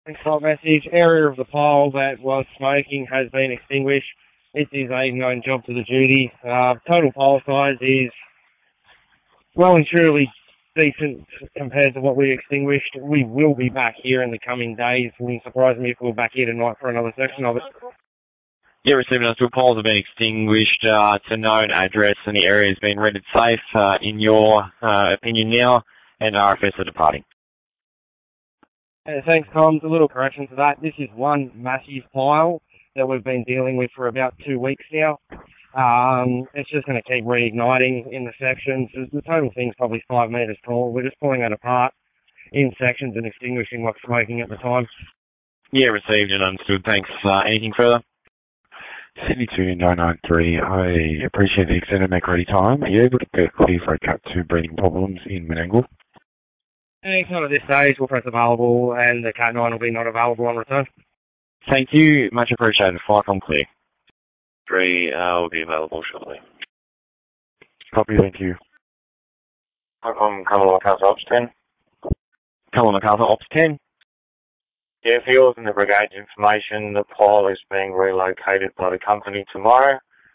Flight message. Area of the pole that was smoking has been extinguished. This is a known job to the duty. Total pole size is well and truly decent compared to what we extinguished. We will be back here in the coming days. It wouldn't surprise me if we're back here tonight for another section of it. Yeah, receiving understood. Poles have been extinguished to known address and the area has been rendered safe in your opinion now, and RFS are departing. Thanks, Tom. A little correction to that. This is one massive pile that we've been dealing with for about 2 weeks now. It's just going to keep reigniting in the sections. The total thing's probably 5 metres tall. We're just pulling it apart in sections and extinguishing what's smoking at the time. Yeah, received and understood. Thanks. Anything further? Sydney 2993, I appreciate the extended make ready time. Are you able to get clear for a Cat 2 breeding problems in Menangle? It's not at this stage. We'll press available and the Cat 9 will be not available on return. Thank you. Much appreciated. Flycom clear. 3 will be available shortly. Copy, thank you. Flycom, Colonel Macarthur, Ops 10. Colonel Macarthur, Ops 10. Yeah, for yours and the brigade's information, the pile is being relocated by the company tomorrow.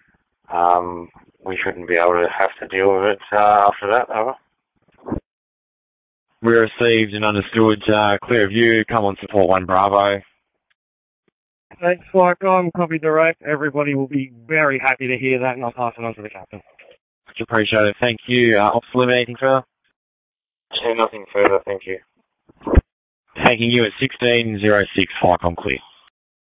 We shouldn't be able to have to deal with it after that, over. We received and understood. Clear of you. Come on, support 1 Bravo. Thanks, Flycom. Copy direct. Everybody will be very happy to hear that, and I'll pass it on to the captain. Much appreciated. Thank you. Ops Limit, anything further? Nothing further, thank you. Taking you at 1606, Flycom clear.